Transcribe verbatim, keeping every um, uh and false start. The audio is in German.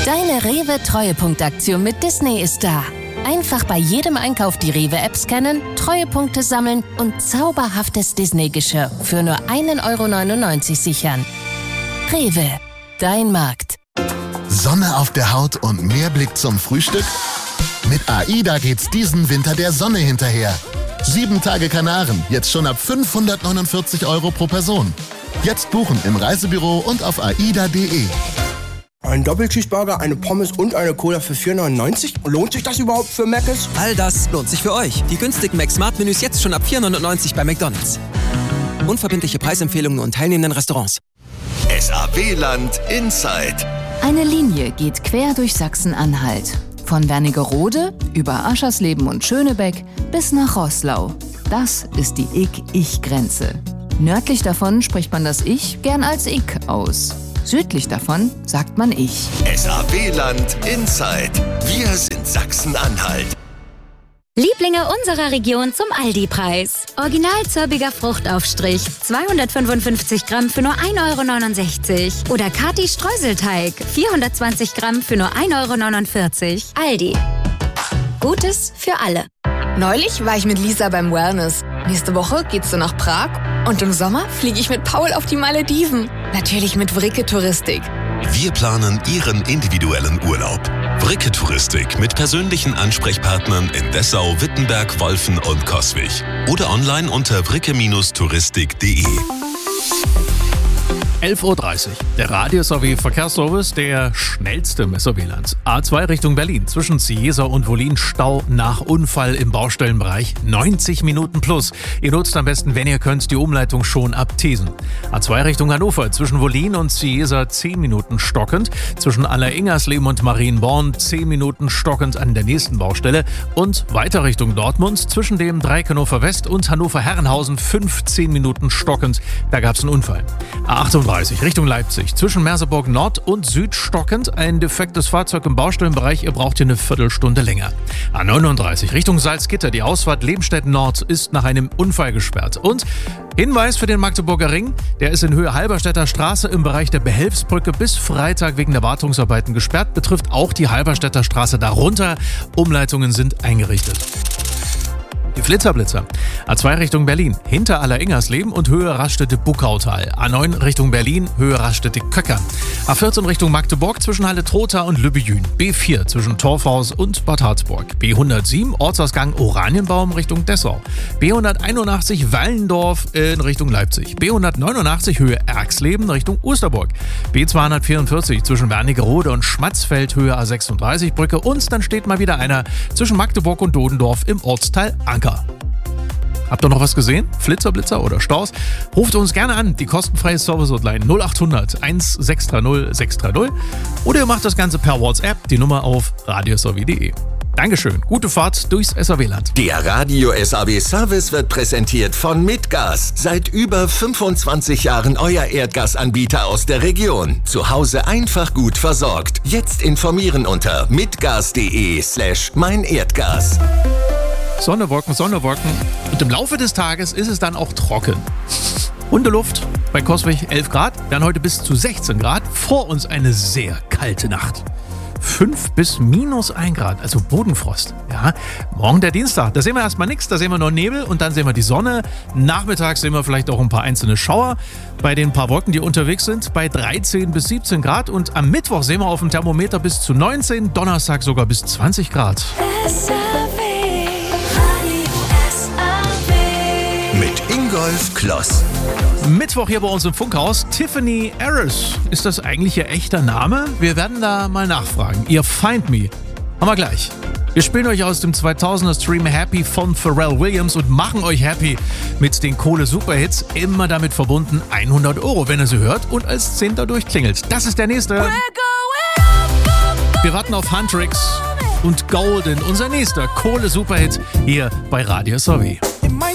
Deine Rewe-Treuepunktaktion mit Disney ist da. Einfach bei jedem Einkauf die Rewe-App scannen, Treuepunkte sammeln und zauberhaftes Disney-Geschirr für nur ein Euro neunundneunzig sichern. Rewe, dein Markt. Sonne auf der Haut und mehr Blick zum Frühstück? Mit AIDA geht's diesen Winter der Sonne hinterher. Sieben Tage Kanaren, jetzt schon ab fünfhundertneunundvierzig Euro pro Person. Jetzt buchen im Reisebüro und auf aida punkt de. Ein Doppelcheeseburger, eine Pommes und eine Cola für vier neunundneunzig? Lohnt sich das überhaupt für Mc's? All das lohnt sich für euch. Die günstigen Mac-Smart-Menüs jetzt schon ab vier neunundneunzig bei McDonald's. Unverbindliche Preisempfehlungen und teilnehmenden Restaurants. S A W-Land Inside. Eine Linie geht quer durch Sachsen-Anhalt. Von Wernigerode über Aschersleben und Schönebeck bis nach Roßlau. Das ist die Ich-Ich-Grenze. Nördlich davon spricht man das Ich gern als Ich aus. Südlich davon sagt man Ich. S A W-Land Inside. Wir sind Sachsen-Anhalt. Lieblinge unserer Region zum Aldi-Preis. Original zirbiger Fruchtaufstrich, zweihundertfünfundfünfzig Gramm für nur ein Euro neunundsechzig. Oder Kati Streuselteig, vierhundertzwanzig Gramm für nur ein Euro neunundvierzig. Aldi. Gutes für alle. Neulich war ich mit Lisa beim Wellness. Nächste Woche geht's dann nach Prag. Und im Sommer fliege ich mit Paul auf die Malediven. Natürlich mit Vricke Touristik. Wir planen Ihren individuellen Urlaub. Vricke Touristik mit persönlichen Ansprechpartnern in Dessau, Wittenberg, Wolfen und Coswig. Oder online unter vricke touristik punkt de. elf Uhr dreißig. Der Radio-S A W-Verkehrsservice, der schnellste im S A W-Land. A zwei Richtung Berlin. Zwischen Ciesa und Wollin Stau nach Unfall im Baustellenbereich. neunzig Minuten plus. Ihr nutzt am besten, wenn ihr könnt, die Umleitung schon ab Thesen. A zwei Richtung Hannover. Zwischen Wollin und Ciesa zehn Minuten stockend. Zwischen Aller-Ingersleben und Marienborn zehn Minuten stockend an der nächsten Baustelle. Und weiter Richtung Dortmund. Zwischen dem Dreieck Hannover West und Hannover-Herrenhausen fünfzehn Minuten stockend. Da gab es einen Unfall. A achtunddreißig Richtung Leipzig. Zwischen Merseburg Nord und Süd stockend. Ein defektes Fahrzeug im Baustellenbereich. Ihr braucht hier eine Viertelstunde länger. A neununddreißig Richtung Salzgitter. Die Ausfahrt Lebenstedt Nord ist nach einem Unfall gesperrt. Und Hinweis für den Magdeburger Ring. Der ist in Höhe Halberstädter Straße im Bereich der Behelfsbrücke bis Freitag wegen der Wartungsarbeiten gesperrt. Betrifft auch die Halberstädter Straße darunter. Umleitungen sind eingerichtet. Die Flitzerblitzer. A zwei Richtung Berlin, hinter Aller-Ingersleben und Höhe Raststätte-Buckautal. A neun Richtung Berlin, Höhe Raststätte-Köcker. A vierzehn Richtung Magdeburg zwischen Halle-Trotha und Lübbejün. B vier zwischen Torfhaus und Bad Harzburg. B hundertsieben Ortsausgang Oranienbaum Richtung Dessau. B hunderteinundachtzig Wallendorf in Richtung Leipzig. B hundertneunundachtzig Höhe Erxleben Richtung Osterburg. B zweihundertvierundvierzig zwischen Wernigerode und Schmatzfeld Höhe A sechsunddreißig Brücke. Und dann steht mal wieder einer zwischen Magdeburg und Dodendorf im Ortsteil Anker. Habt ihr noch was gesehen? Flitzer, Blitzer oder Staus? Ruft uns gerne an, die kostenfreie Service-Hotline null achthundert sechshundert sechshundert oder ihr macht das Ganze per WhatsApp, die Nummer auf radio s a w punkt de. Dankeschön, gute Fahrt durchs S A W-Land. Der Radio-S A W-Service wird präsentiert von Mitgas. Seit über fünfundzwanzig Jahren euer Erdgasanbieter aus der Region. Zu Hause einfach gut versorgt. Jetzt informieren unter mitgas punkt de slash mein Erdgas. Sonne, Wolken, Sonne, Wolken. Und im Laufe des Tages ist es dann auch trocken. Hundeluft bei Coswig elf Grad, dann heute bis zu sechzehn Grad. Vor uns eine sehr kalte Nacht. fünf bis minus ein Grad, also Bodenfrost. Ja, morgen der Dienstag, da sehen wir erstmal nichts, da sehen wir nur Nebel und dann sehen wir die Sonne. Nachmittags sehen wir vielleicht auch ein paar einzelne Schauer bei den paar Wolken, die unterwegs sind, bei dreizehn bis siebzehn Grad. Und am Mittwoch sehen wir auf dem Thermometer bis zu neunzehn, Donnerstag sogar bis zwanzig Grad. Mit Ingolf Kloss. Mittwoch hier bei uns im Funkhaus. Tiffany Harris. Ist das eigentlich ihr echter Name? Wir werden da mal nachfragen. Ihr Find Me. Haben wir gleich. Wir spielen euch aus dem zweitausender Stream Happy von Pharrell Williams und machen euch happy mit den Kohle-Superhits. Immer damit verbunden hundert Euro, wenn ihr sie hört und als Zehnter durchklingelt. Das ist der nächste. Wir warten auf Huntrix und Golden, unser nächster Kohle-Superhit hier bei Radio S A W.